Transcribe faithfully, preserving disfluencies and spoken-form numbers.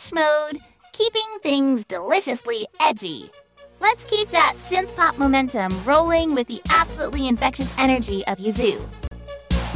Fresh mode, keeping things deliciously edgy. Let's keep that synth pop momentum rolling with the absolutely infectious energy of Yuzu.